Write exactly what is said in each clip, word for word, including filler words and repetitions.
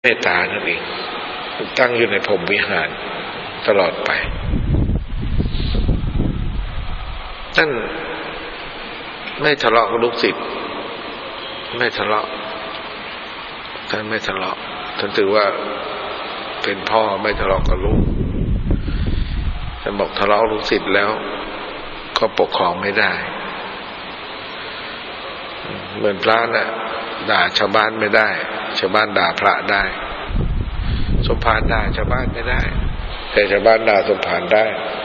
เมตตานั่นเองตั้งอยู่ในพรหมวิหารตลอดไปท่านไม่ทะเลาะกับลูกศิษย์ไม่ทะเลาะท่านไม่ทะเลาะท่านถือว่าเป็นพ่อไม่ทะเลาะกับลูกท่านบอกทะเลาะลูกศิษย์แล้วก็ปกครองไม่ได้เหมือนพระน่ะด่าชาวบ้านไม่ได้ชาวบ้านด่าพระได้สมภารด่าชาวบ้านไม่ได้แต่ชาวบ้านด่าสมภารได้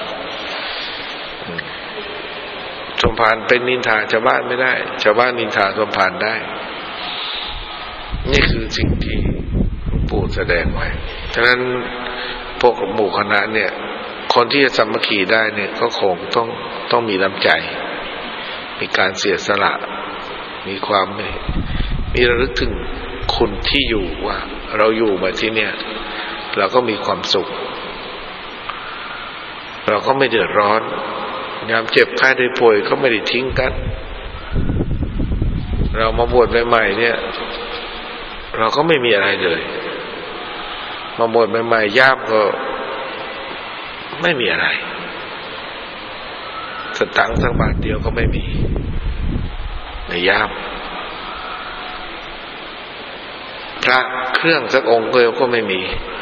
สมภารเป็นนินทาชาวบ้านไม่ได้ชาวบ้านนินทาสมภารได้นี่คือสิ่งที่หลวงปู่แสดงไว้ฉะนั้นพวกหมู่คณะเนี่ยคนที่จะสามัคคีได้เนี่ยก็คงต้องต้องมีน้ำใจมีการเสียสละมีความมีระลึกถึงคุณที่อยู่ว่าเราอยู่มาที่เนี่ยเราก็มีความสุขเราก็ไม่เดือดร้อนยามเจ็บไข้ได้ป่วยก็ไม่ได้ทิ้งกันเรามาบวชใหม่ๆเนี่ยเราก็ไม่มีอะไรเลยมาบวชใหม่ๆย่ามก็ไม่มีอะไรสตังค์สักบาทเดียวก็ไม่มีในย่ามพระเครื่องสักองค์เดียวก็ไม่มี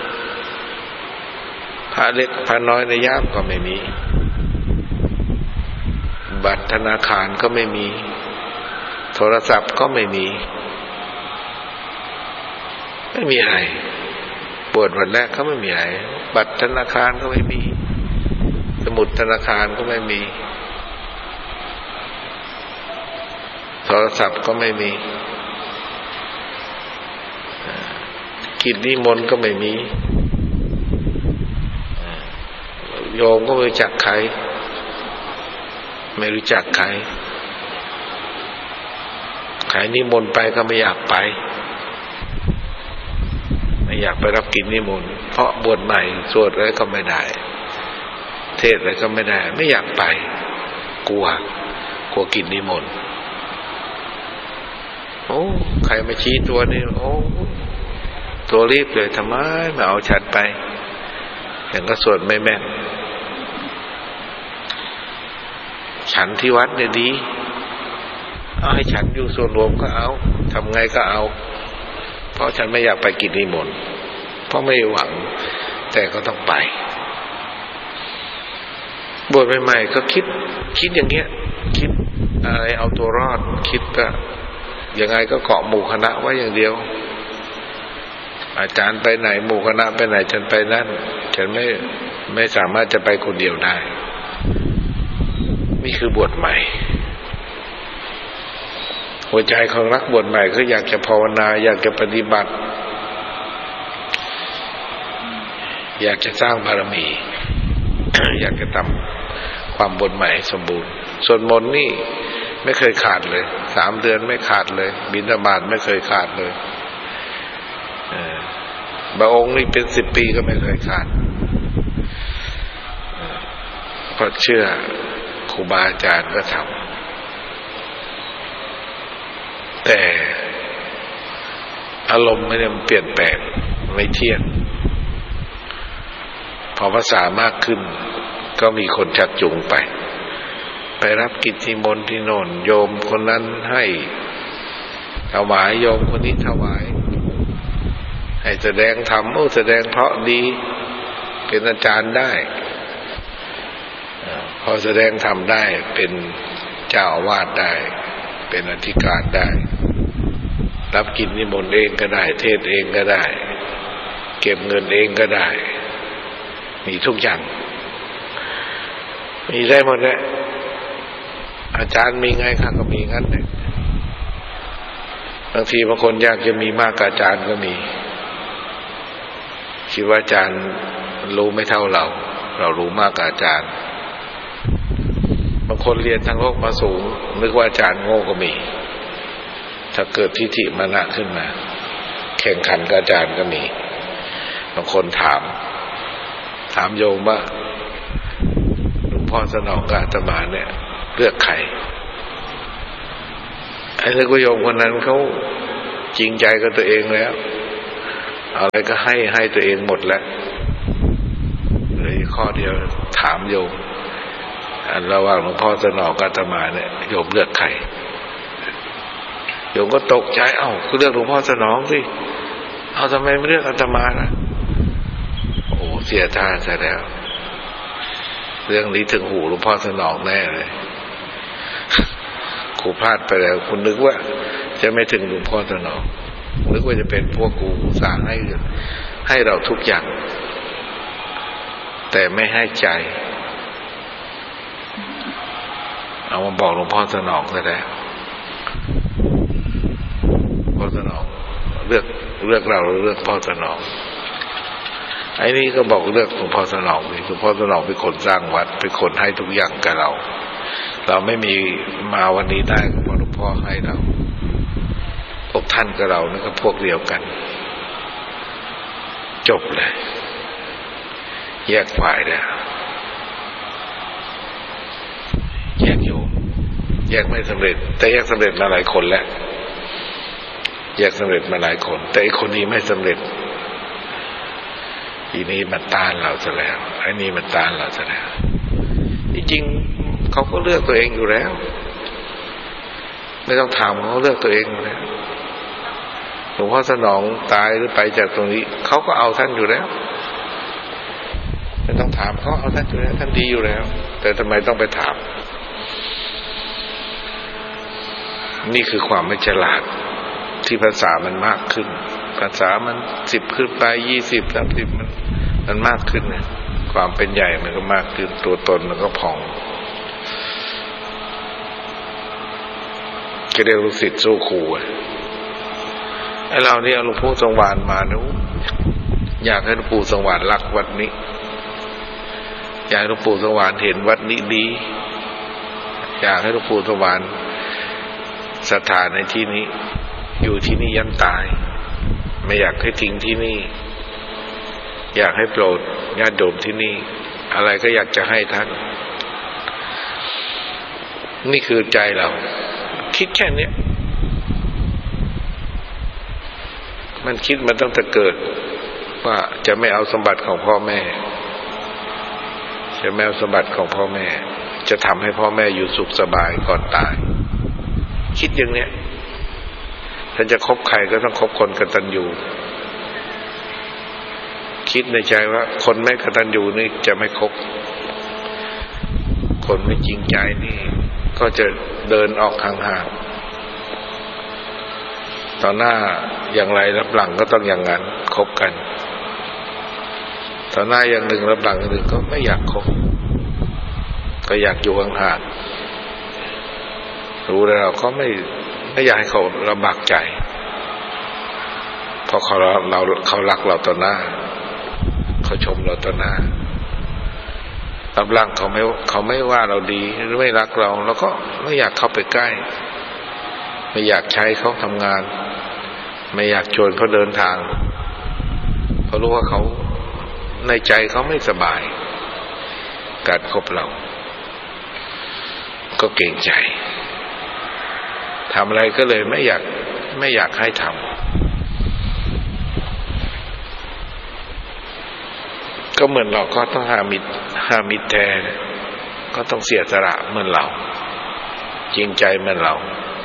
พระเล็กพระน้อยในย่ามก็ไม่มีบัตรธนาคารก็ไม่มีโทรศัพท์ก็ไม่มีไม่มีอะไรบวชวันแรกก็ไม่มีอะไรบัตรธนาคารก็ไม่มีสมุดธนาคารก็ไม่มีโทรศัพท์ก็ไม่มีกิจนิมนต์ก็ไม่มีโยมก็ไม่รู้จักใครไม่รู้จักใครใครนิมนต์ไปก็ไม่อยากไปไม่อยากไปรับกิจนิมนต์เพราะบวชใหม่สวดอะไรก็ไม่ได้เทศอะไรก็ไม่ได้ไม่อยากไปกลัวกลัวกิจนิมนต์โอ้ใครมาชี้ตัวนี่โอ้ตัวรีบเลยทำไมไม่เอาฉันไปอย่างก็สวดไม่แม่นฉันที่วัดเนี่ยดีเอาให้ฉันอยู่ส่วนรวมก็เอาทำไงก็เอาเพราะฉันไม่อยากไปกิจนิมนต์เพราะไม่หวังแต่ก็ต้องไปบวชใหม่ๆก็คิดคิดอย่างเงี้ยคิดอะไรเอาตัวรอดคิดก็ยังไงก็เกาะหมู่คณะไว้อย่างเดียวอาจารย์ไปไหนหมู่คณะไปไหนฉันไปนั่นฉันไม่ไม่สามารถจะไปคนเดียวได้นี่คือบวชใหม่หัวใจของนักบวชใหม่คืออยากจะภาวนาอยากจะปฏิบัติอยากจะสร้างบารมี อยากจะทำความบวชใหม่สมบูรณ์สวดมนต์นี่ไม่เคยขาดเลยสามเดือนไม่ขาดเลยบิณฑบาตไม่เคยขาดเลยบางองค์นี่เป็นสิบปีก็ไม่เคยขาดเพราะเชื่อครูบาอาจารย์ก็ทำแต่อารมณ์ไม่ได้มันเปลี่ยนแปลงไม่เที่ยงพอภาษามากขึ้นก็มีคนชักจูงไปไปรับกิจนิมนต์ที่โน่นโยมคนนั้นให้ถวายโยมคนนี้ถวายให้แสดงธรรมโอ้แสดงเพราะดีเป็นอาจารย์ได้พอแสดงธรรมได้เป็นเจ้าอาวาสได้เป็นอธิการได้รับกิจนิมนต์เองก็ได้เทศเองก็ได้เก็บเงินเองก็ได้มีทุกอย่างมีได้หมดแหละอาจารย์มีไงข้าก็มีงั้นเนี่ยบางทีบางคนอยากจะมีมากกว่าอาจารย์ก็มีคิดว่าอาจารย์รู้ไม่เท่าเราเรารู้มากกว่าอาจารย์บางคนเรียนทางโลกมาสูงนึกว่าอาจารย์โง่ก็มีถ้าเกิดทิฏฐิมานะขึ้นมาแข่งขันกับอาจารย์ก็มีบางคนถามถามโยมว่าหลวงพ่อสนองกับอาตมาเนี่ยเลือกใครไอ้นึกว่าโยมคนนั้นเขาจริงใจกับตัวเองแล้วอะไรก็ให้ให้ตัวเองหมดแล้วเลยข้อเดียวถามโยมระหว่างหลวงพ่อสนอกับอาตมาเนี่ยโยมเลือกใครโยมก็ตกใจเอ้าคือเลือกหลวงพ่อสนองสิเอาทำไมไม่เลือกอาตมาล่ะโอ้เสียท่าซะแล้วเรื่องนี้ถึงหูหลวงพ่อสนองแน่เลยครูพลาดไปแล้วคุณนึกว่าจะไม่ถึงหลวงพ่อสนองนึกว่าจะเป็นพวกครูสร้างให้ให้เราทุกอย่างแต่ไม่ให้ใจเอามาบอกหลวงพ่อสนองซะแล้วพ่อสนองเลือกเลือกเราเลือกพ่อสนองไอ้นี่ก็บอกเลือกหลวงพ่อสนองสิหลวงพ่อสนองเป็นคนสร้างวัดเป็นคนให้ทุกอย่างกับเราเราไม่มีมาวันนี้ได้เพราะหลวงพ่อให้เราพวกท่านกับเรานี่ก็พวกเดียวกันจบเลยแยกฝ่ายแล้วแยกโยมแยกไม่สำเร็จแต่แยกสำเร็จมาหลายคนแล้วแยกสำเร็จมาหลายคนแต่ไอ้คนนี้ไม่สำเร็จอีนี้มันต้านเราซะแล้วไอ้นี่มันต้านเราซะแล้วจริงๆเขาก็เลือกตัวเองอยู่แล้วไม่ต้องถามเขาเลือกตัวเองอยู่แล้วหลวงพ่อสนองตายหรือไปจากตรงนี้เขาก็เอาท่านอยู่แล้วไม่ต้องถามเขาเอาท่านอยู่แล้วท่านดีอยู่แล้วแต่ทำไมต้องไปถามนี่คือความไม่ฉลาดที่ภาษามันมากขึ้นภาษามันสิบขึ้นไปยี่สิบสามสิบมันมันมากขึ้นเนี่ยความเป็นใหญ่มันก็มากขึ้นตัวตนมันก็พองก็เรียกลูกศิษย์สู้ครูไอ้เราเนี่ยหลวงปู่สว่านมาเนี่ยอยากให้หลวงปู่สว่านรักวัดนี้อยากให้หลวงปู่สว่านเห็นวัดนี้ดีอยากให้หลวงปู่สว่านศรัทธาในที่นี้อยู่ที่นี่ยันตายไม่อยากให้ทิ้งที่นี่อยากให้โปรดญาติโยมที่นี่อะไรก็อยากจะให้ท่านนี่คือใจเราคิดแค่นี้มันคิดมันตั้งแต่เกิดว่าจะไม่เอาสมบัติของพ่อแม่จะไม่เอาสมบัติของพ่อแม่จะทำให้พ่อแม่อยู่สุขสบายก่อนตายคิดอย่างเนี้ยถ้าจะคบใครก็ต้องคบคนกตัญญูคิดในใจว่าคนไม่กตัญญูนี่จะไม่คบคนไม่จริงใจนี่ก็จะเดินออกห่างๆตอนหน้าอย่างไรรับหลังก็ต้องอย่างนั้นคบกันตอนหน้าอย่างหนึ่งรับหลังอย่างหนึ่งก็ไม่อยากคบก็อยากอยู่ห่างๆรู้แล้วก็ไม่ไม่อยากให้เขาลำบากใจเพราะเขาเราเขารักเราต่อหน้าเขาชมเราต่อหน้ารับหลังเขาไม่เขาไม่ว่าเราดีหรือไม่รักเราแล้วก็ไม่อยากเข้าไปใกล้ไม่อยากใช้เขาทำงานไม่อยากชวนเขาเดินทางเพราะรู้ว่าเขาในใจเขาไม่สบายการคบเราก็เกรงใจทำอะไรก็เลยไม่อยากไม่อยากให้ทำก็เหมือนเราก็ต้องหามิตรหามิตรแท้ก็ต้องเสียสละเหมือนเราจริงใจเหมือนเรา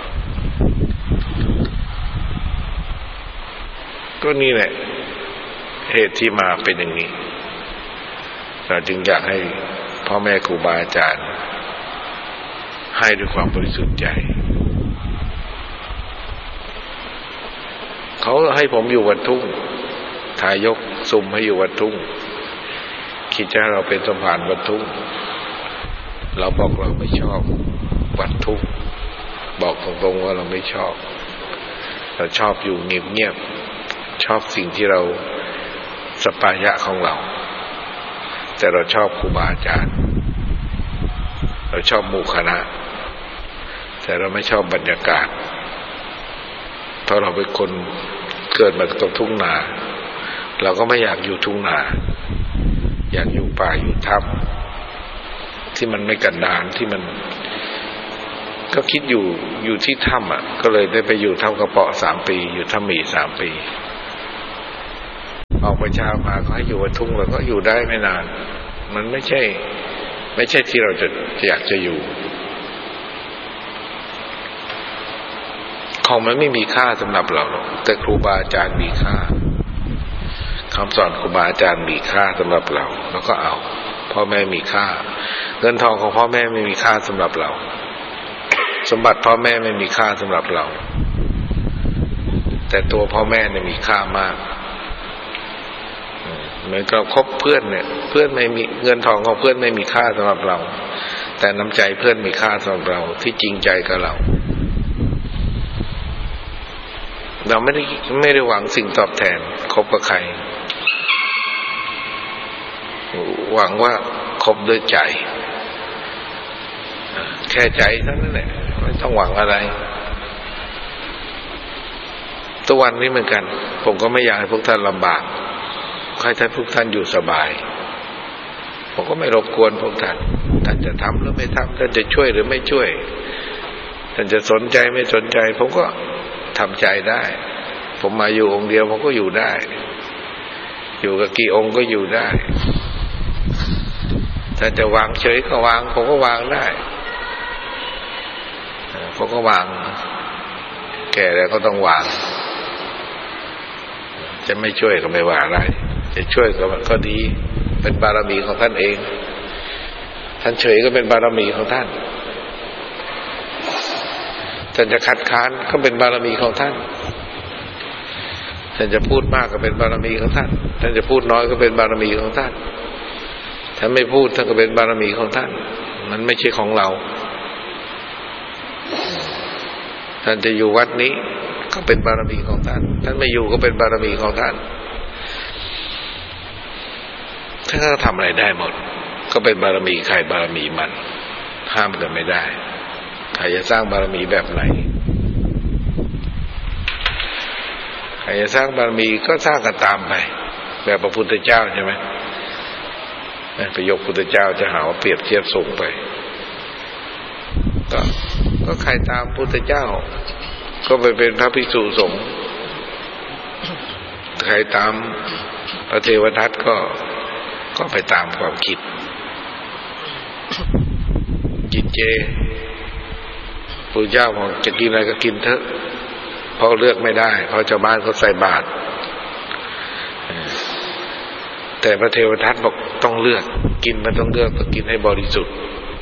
ก็นี่แหละเหตุที่มาเป็นอย่างนี้เราจึงอยากให้พ่อแม่ครูบาอาจารย์ให้ด้วยความบริสุทธิ์ใจเขาให้ผมอยู่วัดทุ่งทายกซุ่มให้อยู่วัดทุ่งคิดจะให้เราเป็นสมภารวัดทุ่งเราบอกเราไม่ชอบวัดทุ่งบอกตรงๆว่าเราไม่ชอบเราชอบอยู่เงียบๆชอบสิ่งที่เราสปายะของเราแต่เราชอบครูบาอาจารย์เราชอบหมู่คณะแต่เราไม่ชอบบรรยากาศเพราะเราเป็นคนเกิดมาตรงทุ่งนาเราก็ไม่อยากอยู่ทุ่งนาอยากอยู่ป่าอยู่ถ้ำที่มันไม่กันดารที่มันก็คิดอยู่อยู่ที่ถ้ำอ่ะก็เลยได้ไปอยู่ถ้ำกระเปาะสามปีอยู่ถ้ำหมีสามปีออกไปเช้ามาก็ให้อยู่บนทุ่งแล้วก็อยู่ได้ไม่นานมันไม่ใช่ไม่ใช่ที่เราจะอยากจะอยู่ของมันไม่มีค่าสำหรับเราหรอกแต่ครูบาอาจารย์มีค่าคำสอนครูบาอาจารย์มีค่าสำหรับเราแล้วก็เอาพ่อแม่มีค่าเงินทองของพ่อแม่ไม่มีค่าสำหรับเราสมบัติพ่อแม่ไม่มีค่าสำหรับเราแต่ตัวพ่อแม่เนี่ยมีค่ามากเหมือนเราคบเพื่อนเนี่ยเพื่อนไม่มีเงินทองของเพื่อนไม่มีค่าสำหรับเราแต่น้ำใจเพื่อนมีค่าสำหรับเราที่จริงใจกับเราเราไม่ได้ไม่ได้หวังสิ่งตอบแทนคบกับใครหวังว่าคบด้วยใจแค่ใจเท่านั้นแหละไม่ต้องหวังอะไรตัววันนี้เหมือนกันผมก็ไม่อยากให้พวกท่านลำบากให้ท่านพวกท่านอยู่สบายผมก็ไม่รบกวนพวกท่านท่านจะทำหรือไม่ทำท่านจะช่วยหรือไม่ช่วยท่านจะสนใจไม่สนใจผมก็ทำใจได้ผมมาอยู่องค์เดียวผมก็อยู่ได้อยู่กับกี่องค์ก็อยู่ได้ถ้าจะวางเฉยก็วางผมก็วางได้ผมก็วางแก่แล้วก็ต้องวางจะไม่ช่วยก็ไม่ว่าอะไรจะช่วยก็ก็ดีเป็นบารมีของท่านเองท่านเฉยก็เป็นบารมีของท่านท่านจะคัดค้านก็เป็นบารมีของท่านท่านจะพูดมากก็เป็นบารมีของท่านท่านจะพูดน้อยก็เป็นบารมีของท่านถ้าไม่พูดท่านก็เป็นบารมีของท่านมันไม่ใช่ของเราท่านจะอยู่วัดนี้ก็เป็นบารมีของท่านท่านไม่อยู่ก็เป็นบารมีของท่านท่านก็ทำอะไรได้หมดก็เป็นบารมีใครบารมีมันห้ามกันไม่ได้ใครจะสร้างบารมีแบบไหนใครจะสร้างบารมีก็สร้างกันตามไปแบบพระพุทธเจ้าใช่ไหมไปยกพุทธเจ้าจะหาว่าเปรียบเทียบสูงไปก็ก็ใครตามพุทธเจ้าก็ไปเป็นพระภิกษุสงฆ์ใครตามพระเทวทัตก็ก็ไปตามความคิดกินเจพระเจ้าบอกจะกินอะไรก็กินเถอะเพราะเลือกไม่ได้เพราะชาวบ้านเขาใส่บาตรแต่พระเทวทัตบอกต้องเลือกกินมันต้องเลือกต้องกินให้บริสุทธิ์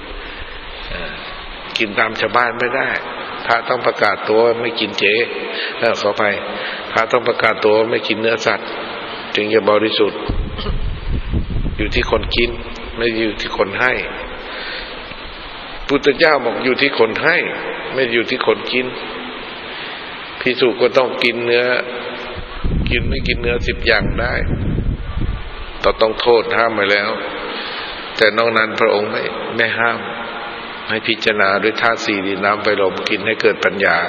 กินตามชาวบ้านไม่ได้พระต้องประกาศตัวไม่กินเจเออขอไปพระต้องประกาศตัวไม่กินเนื้อสัตว์จึงจะบริสุทธิ์อยู่ที่คนกินไม่อยู่ที่คนให้พุทธเจ้าบอกอยู่ที่คนให้ไม่อยู่ที่คนกินภิกษุก็ต้องกินเนื้อกินไม่กินเนื้อสิบอย่างได้เราต้องโทษห้ามไว้แล้วแต่นอกนั้นพระองค์ไม่ไม่ห้ามให้พิจารณาด้วยธาตุสี่ดินน้ำไฟลมกินให้เกิดปัญญา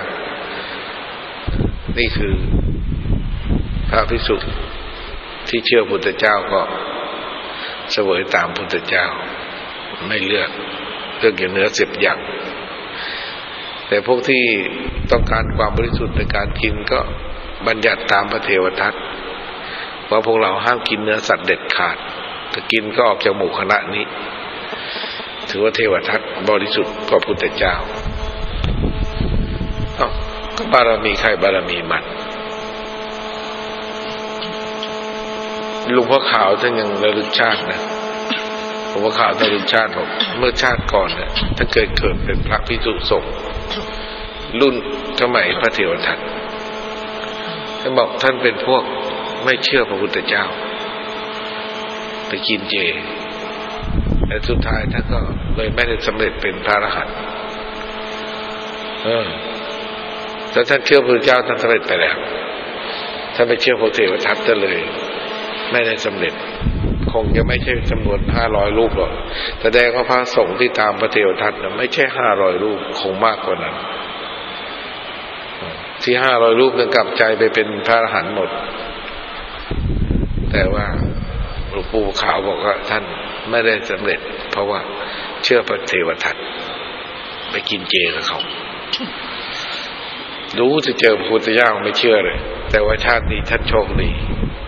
นี่คือพระภิกษุที่เชื่อพุทธเจ้าก็เสวยตามพุทธเจ้าไม่เลือกเลือกอย่างเนื้อสิบอย่างแต่พวกที่ต้องการความบริสุทธิ์ในการกินก็บัญญัติตามพระเทวทัตว่าพวกเราห้ามกินเนื้อสัตว์เด็ดขาดถ้ากินก็ออกจากหมู่คณะนี้ถือว่าเทวทัตบริสุทธิ์กว่าพุทธเจ้าอ้าวก็บารมีใครบารมีมันหลวงพ่อขาวท่านยังระลึกชาตินะหลวงพ่อขาวระลึกชาติบอกเมื่อชาติก่อนเนี่ยท่านเคยเกิดเป็นพระภิกษุสงฆ์รุ่นสมัยพระเทวทัตท่านบอกท่านเป็นพวกไม่เชื่อพระพุทธเจ้าไปกินเจแต่สุดท้ายท่านก็เลยไม่ได้สำเร็จเป็นพระอรหันต์เออแต่ท่านเชื่อพระพุทธเจ้าท่านสำเร็จไปแล้วท่านไม่เชื่อพระเทวทัตก็เลยไม่ได้สำเร็จคงจะไม่ใช่จำนวนห้าร้อยรูปหรอกแสดงว่าพระสงฆ์ที่ตามพระเทวทัตไม่ใช่ห้าร้อยรูปคงมากกว่านั้นที่ห้าร้อยรูปนั้นกลับใจไปเป็นพระอรหันต์หมดแต่ว่าหลวงปู่ขาวบอกว่าท่านไม่ได้สำเร็จเพราะว่าเชื่อพระเทวทัตไปกินเจกับเขารู้จะเจอพระพุทธเจ้าไม่เชื่อเลยแต่ว่าชาตินี้ท่านโชคดี